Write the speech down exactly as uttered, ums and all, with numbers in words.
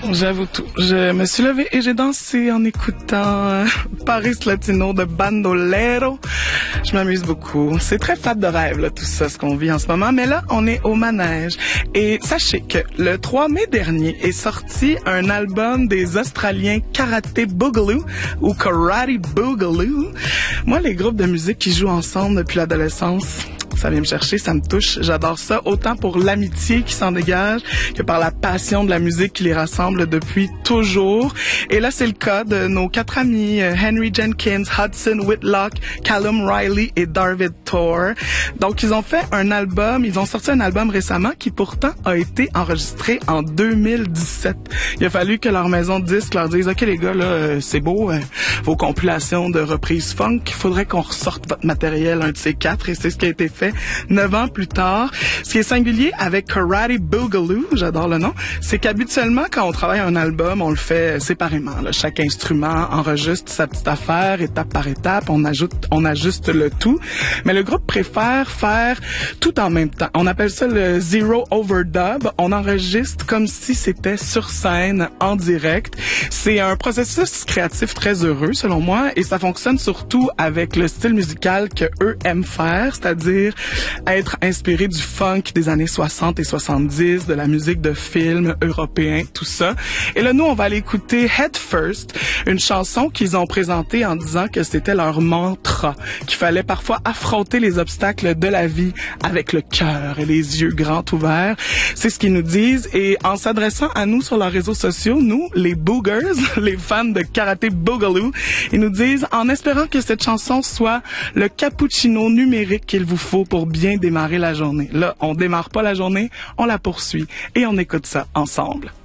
J'avoue tout. Je me suis levée et j'ai dansé en écoutant euh, Paris Latino de Bandolero. Je m'amuse beaucoup. C'est très fat de rêve, là, tout ça, ce qu'on vit en ce moment. Mais là, on est au manège. Et sachez que le trois mai dernier est sorti un album des Australiens Karate Boogaloo ou Karate Boogaloo. Moi, les groupes de musique qui jouent ensemble depuis l'adolescence, ça vient me chercher, ça me touche. J'adore ça, autant pour l'amitié qui s'en dégage que par la passion de la musique qui les rassemble depuis toujours. Et là, c'est le cas de nos quatre amis, Henry Jenkins, Hudson Whitlock, Callum Riley et David Thor. Donc, ils ont fait un album, ils ont sorti un album récemment qui pourtant a été enregistré en deux mille dix-sept. Il a fallu que leur maison de disques leur dise « OK, les gars, là, euh, c'est beau, euh, vos compilations de reprises funk, il faudrait qu'on ressorte votre matériel, un de ces quatre. » Et c'est ce qui a été fait neuf ans plus tard. Ce qui est singulier avec Karate Boogaloo, j'adore le nom, c'est qu'habituellement, quand on travaille un album, on le fait séparément, là. Chaque instrument enregistre sa petite affaire, étape par étape, on ajoute, on ajuste le tout. Mais le groupe préfère faire tout en même temps. On appelle ça le zero overdub. On enregistre comme si c'était sur scène, en direct. C'est un processus créatif très heureux, selon moi, et ça fonctionne surtout avec le style musical que eux aiment faire, c'est-à-dire être inspiré du funk des années soixante et soixante-dix, de la musique de films européens, tout ça. Et là, nous, on va aller écouter Head First, une chanson qu'ils ont présentée en disant que c'était leur mantra, qu'il fallait parfois affronter les obstacles de la vie avec le cœur et les yeux grands ouverts. C'est ce qu'ils nous disent. Et en s'adressant à nous sur leurs réseaux sociaux, nous, les boogers, les fans de Karate Boogaloo, ils nous disent, en espérant que cette chanson soit le cappuccino numérique qu'il vous faut pour bien démarrer la journée. Là, on démarre pas la journée, on la poursuit et on écoute ça ensemble.